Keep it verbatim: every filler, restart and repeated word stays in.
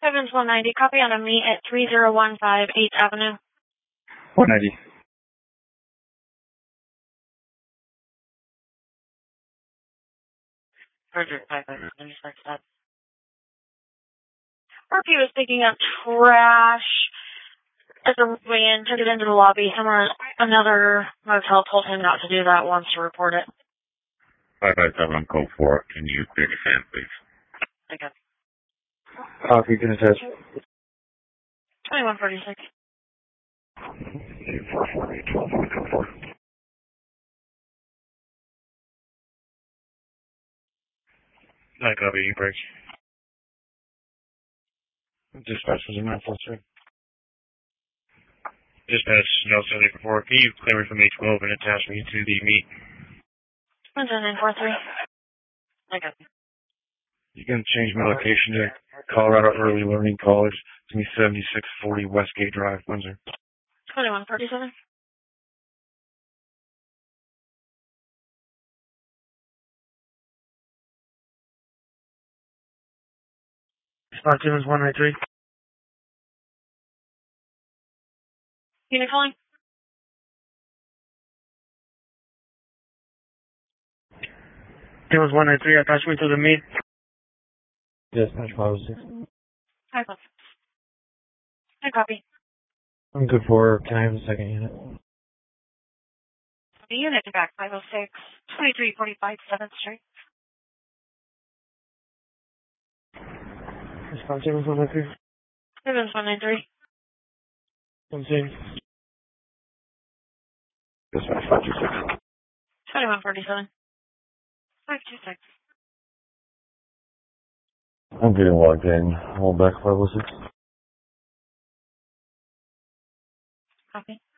Evans one ninety, copy on a meet at three zero one five eighth Avenue. one ninety. Roger, five five, just like that. R P was picking up trash as a way in, took it into the lobby. Someone, another motel told him not to do that, wants to report it. five five seven, code four. Can you clear the fan, please? Okay. Copy, can attest. twenty-one forty-six. eight four four eight twelve one code four. Nine copy, you break. Dispatch was a nine four three. Dispatch, no seventy four. Can you clear me from A twelve and attach me to the meet? one zero nine four three. Okay. You can change my location to Colorado Early Learning College. It's me seventy-six forty Westgate Drive, Windsor. twenty-one forty-seven. Spot Timmons one ninety-three. Unit calling? Timmons one ninety-three, attach me to the meet. Dispatch five oh six. Hi, copy. Hi, copy. I'm good for, can I have the second unit? The unit back, five oh six, twenty-three forty-five seventh Street. Spot Timmons one ninety-three. Evans one ninety-three. I'm seeing. Dispatch five two six. twenty-one forty-seven. five two six. I'm getting logged in. Hold back five oh six. Copy.